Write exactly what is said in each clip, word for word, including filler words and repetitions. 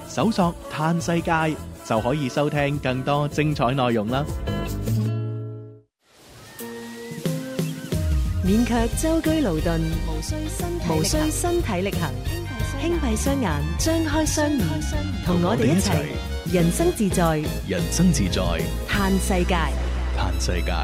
搜索嘆世界就可以收聽更多精彩內容啦。 免卻舟車勞頓，無需身體無需身體力行，輕閉雙眼，張開雙耳，同我哋一齊人生自在， 人生自在， 嘆世界， 嘆世界。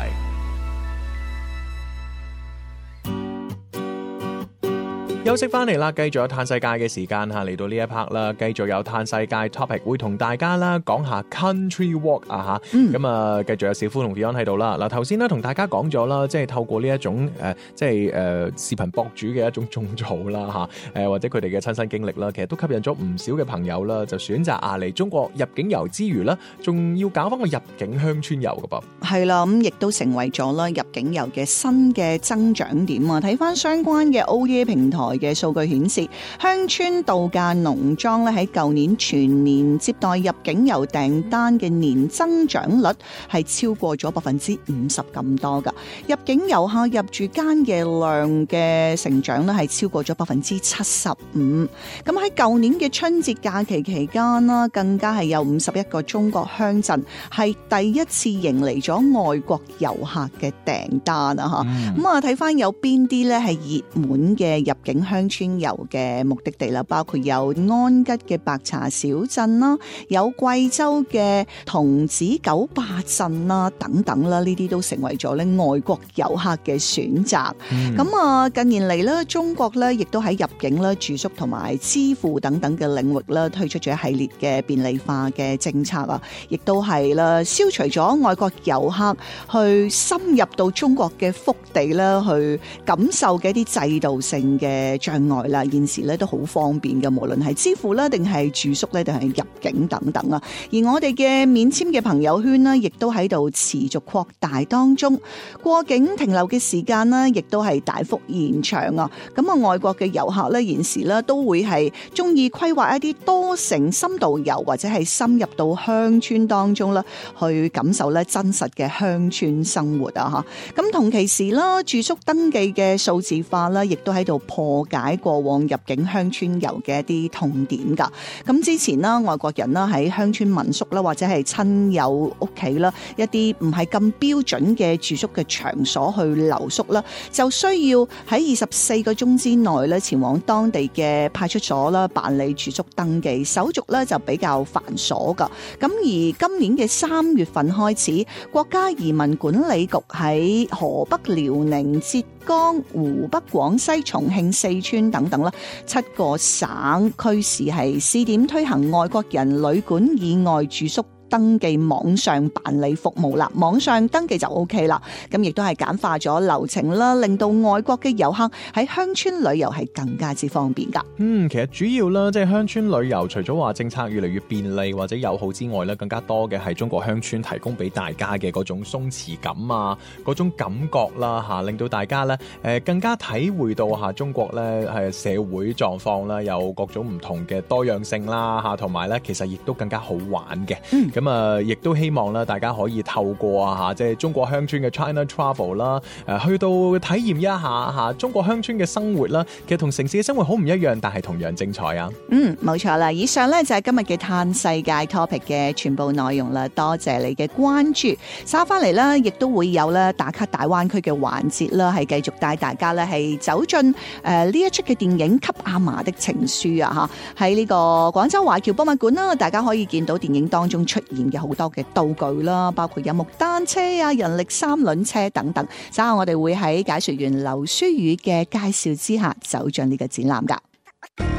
休息翻嚟啦，繼續有嘆世界嘅時間嚇，嚟到呢一 part 啦，繼續有嘆世界 topic 會同大家啦講下 country walk 啊嚇，咁啊繼續有小夫同 Beyond 喺度啦。嗱頭先咧同大家講咗啦，即係透過呢一種誒、呃、即係誒、呃、視頻博主嘅一種種草啦嚇，誒、呃、或者佢哋嘅親身經歷啦，其實都吸引咗唔少嘅朋友啦，就選擇啊嚟中國入境遊之餘啦，仲要搞翻個入境鄉村遊㗎噃。 係啦，咁亦都成為咗啦入境遊嘅新嘅增長點啊！睇翻相關嘅 O T A 平台嘅數據顯示，鄉村度假農莊咧喺舊年全年接待入境遊訂單嘅年增長率係超過咗百分之五十咁多噶。入境遊客入住間嘅量嘅成長咧係超過咗百分之七十五。咁喺舊年嘅春節假期期間啦，更加係有五十一個中國鄉鎮係第一次迎嚟咗外國遊客嘅訂單啊！吓咁啊，睇翻有邊啲咧係熱門嘅入境鄉村遊嘅目的地啦，包括有安吉嘅白茶小鎮啦，有貴州嘅桐梓九壩鎮啦，等等啦，呢啲都成為咗咧外國遊客嘅選擇。咁啊、嗯，近年嚟咧，中國咧亦都喺入境啦、住宿同埋支付等等嘅領域咧，推出咗一系列嘅便利化嘅政策啊，亦都係啦，消除咗外國遊客去深入到中國嘅腹地啦，去感受嘅一啲制度性嘅障礙啦，現時咧都好方便嘅，無論係支付啦，定係住宿咧，定係入境等等啊。而我哋嘅免簽嘅朋友圈呢，亦都喺度持續擴大當中，過境停留嘅時間呢，亦都係大幅延長啊。咁啊，外國嘅遊客咧，現時咧都會係中意規劃一啲多城深度遊，或者係深入到鄉村當中啦，去感受咧真實嘅鄉村生活啊！吓，咁同期時啦，住宿登記嘅數字化啦，亦都喺度破解過往入境鄉村遊嘅一啲痛點噶。咁之前啦，外國人啦喺鄉村民宿啦，或者係親友屋企啦，一啲唔係咁標準嘅住宿嘅場所去留宿啦，就需要喺二十四個鐘之內咧前往當地嘅派出所啦辦理住宿登記，手續咧就比較繁瑣噶。咁而今年嘅三月份開始，國家移民管理局喺河北、遼寧、浙江、湖北、廣西、重慶、四川等等啦，七個省區市係試點推行外國人旅館以外住宿登記網上辦理服務啦，網上登記就 O K 啦。咁亦都係簡化咗流程啦，令到外國嘅遊客喺鄉村旅遊係更加之方便噶。 嗯，其實主要啦，即係鄉村旅遊，除咗話政策越嚟越便利或者友好之外咧，更加多嘅係中國鄉村提供俾大家嘅嗰種鬆弛感啊，嗰種感覺啦吓，令到大家咧誒更加體會到吓中國咧係社會狀況啦，有各種唔同嘅多樣性啦吓，同埋咧其實亦都更加好玩嘅。嗯咁啊，亦都希望啦，大家可以透過啊嚇，即係中國鄉村嘅 China Travel 啦，誒去到體驗一下嚇中國鄉村嘅生活啦。其實同城市嘅生活好唔一樣，但係同樣精彩啊！ 嗯，冇錯啦。以上咧就係今日嘅嘆世界 topic 嘅全部內容啦。多謝你嘅關注。稍翻嚟啦，亦都會有咧打卡大灣區嘅環節啦，係繼續帶大家咧係走進誒呢一出嘅電影《給阿嫲的情書》啊嚇，喺呢個廣州華僑博物館啦，大家可以見到電影當中出現嘅好多嘅道具啦，包括有木單車啊、人力三輪車等等。稍後我哋會喺解說員劉書宇嘅介紹之下走進呢個展覽噶。